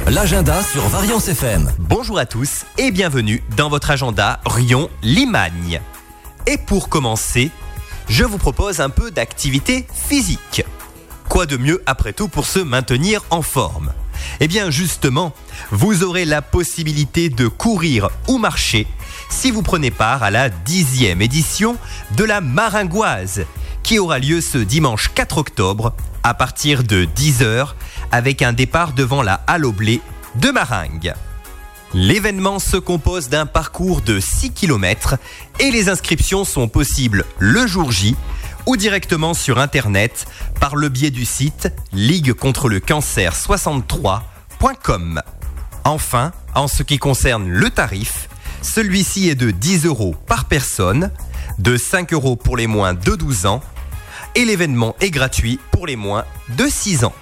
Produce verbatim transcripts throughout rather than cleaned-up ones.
L'agenda sur Variance F M. Bonjour à tous et bienvenue dans votre agenda Rion-Limagne. Et pour commencer, je vous propose un peu d'activité physique. Quoi de mieux après tout pour se maintenir en forme ? Eh bien justement, vous aurez la possibilité de courir ou marcher si vous prenez part à la dixième édition de la Maringoise qui aura lieu ce dimanche quatre octobre à partir de dix heures avec un départ devant la Halle au Blé de Maringues. L'événement se compose d'un parcours de six kilomètres et les inscriptions sont possibles le jour J ou directement sur internet par le biais du site ligue contre le cancer soixante-trois point com. Enfin, en ce qui concerne le tarif, celui-ci est de dix euros par personne, de cinq euros pour les moins de douze ans et l'événement est gratuit pour les moins de six ans.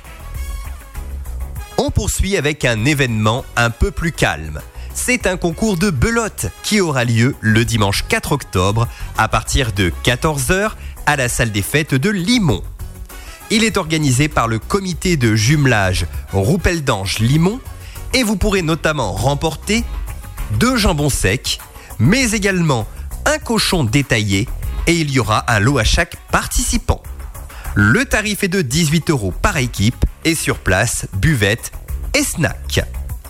On poursuit avec un événement un peu plus calme. C'est un concours de belote qui aura lieu le dimanche quatre octobre à partir de quatorze heures à la salle des fêtes de Limont. Il est organisé par le comité de jumelage Roupelle-d'Ange-Limont et vous pourrez notamment remporter deux jambons secs, mais également un cochon détaillé et il y aura un lot à chaque participant. Le tarif est de dix-huit euros par équipe et sur place, buvette et snack.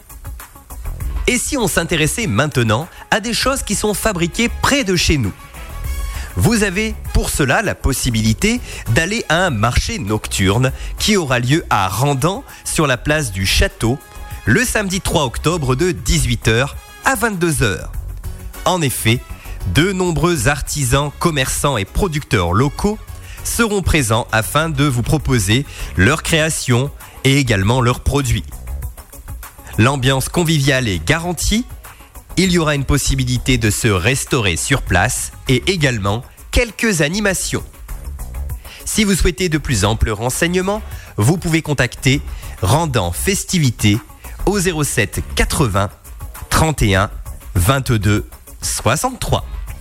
Et si on s'intéressait maintenant à des choses qui sont fabriquées près de chez nous ? Vous avez pour cela la possibilité d'aller à un marché nocturne qui aura lieu à Randan sur la place du Château le samedi trois octobre de dix-huit heures à vingt-deux heures. En effet, de nombreux artisans, commerçants et producteurs locaux seront présents afin de vous proposer leurs créations et également leurs produits. L'ambiance conviviale est garantie. Il y aura une possibilité de se restaurer sur place et également quelques animations. Si vous souhaitez de plus amples renseignements, vous pouvez contacter Randan Festivités au zéro sept quatre-vingts trente et un vingt-deux soixante-trois.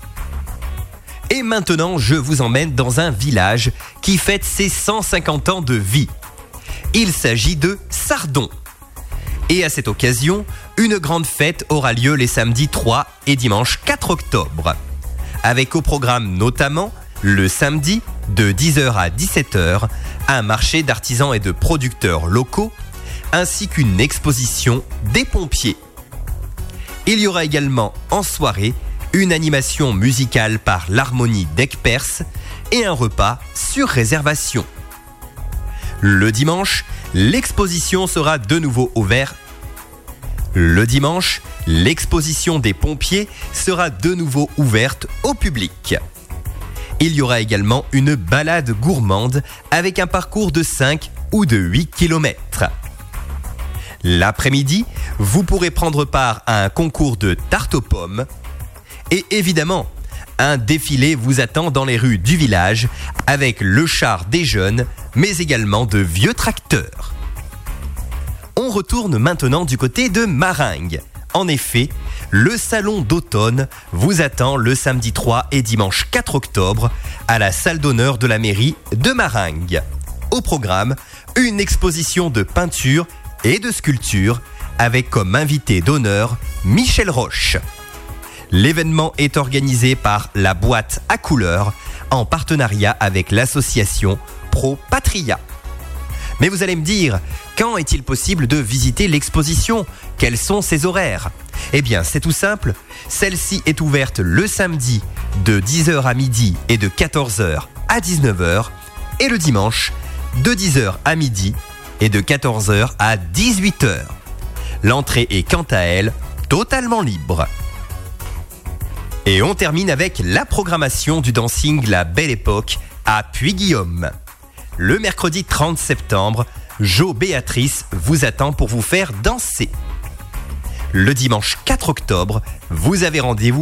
Et maintenant, je vous emmène dans un village qui fête ses cent cinquante ans de vie. Il s'agit de Sardon. Et à cette occasion, une grande fête aura lieu les samedis trois et dimanche quatre octobre. Avec au programme notamment, le samedi, de dix heures à dix-sept heures, un marché d'artisans et de producteurs locaux, ainsi qu'une exposition des pompiers. Il y aura également en soirée une animation musicale par l'harmonie d'Aigues-Perse et un repas sur réservation. Le dimanche, l'exposition sera de nouveau ouverte. Le dimanche, l'exposition des pompiers sera de nouveau ouverte au public. Il y aura également une balade gourmande avec un parcours de cinq ou de huit kilomètres. L'après-midi, vous pourrez prendre part à un concours de tarte aux pommes. Et évidemment, un défilé vous attend dans les rues du village avec le char des jeunes, mais également de vieux tracteurs. On retourne maintenant du côté de Maringues. En effet, le salon d'automne vous attend le samedi trois et dimanche quatre octobre à la salle d'honneur de la mairie de Maringues. Au programme, une exposition de peinture et de sculpture avec comme invité d'honneur Michel Roche. L'événement est organisé par la boîte à couleurs en partenariat avec l'association Pro Patria. Mais vous allez me dire, quand est-il possible de visiter l'exposition ? Quels sont ses horaires ? Eh bien, c'est tout simple. Celle-ci est ouverte le samedi de dix heures à midi et de quatorze heures à dix-neuf heures et le dimanche de dix heures à midi et de quatorze heures à dix-huit heures. L'entrée est quant à elle totalement libre. Et on termine avec la programmation du dancing La Belle Époque à Puy-Guillaume. Le mercredi trente septembre, Jo Béatrice vous attend pour vous faire danser. Le dimanche quatre octobre, vous avez rendez-vous